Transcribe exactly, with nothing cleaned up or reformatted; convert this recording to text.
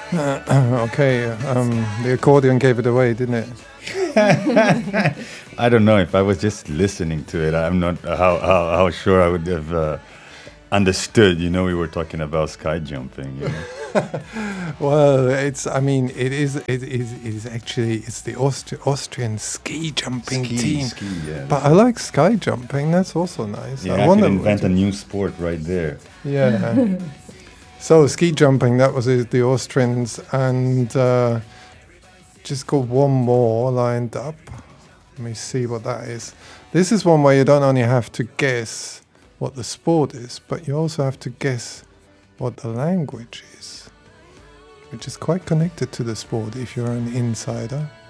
Uh, okay, um, the accordion gave it away, didn't it? I don't know if I was just listening to it. I'm not how how, how sure I would have uh, understood. You know, we were talking about sky jumping. You know? Well, it's. I mean, it is. It is. It is actually. It's the Austri- Austrian ski jumping Ski, team. ski, yeah. But I like sky jumping. That's also nice. Yeah, I I, wonder could invent what a you- new sport right there. Yeah. So ski jumping. That was it, the Austrians, and uh, just got one more lined up. Let me see what that is. This is one where you don't only have to guess what the sport is, but you also have to guess what the language is, which is quite connected to the sport if you're an insider.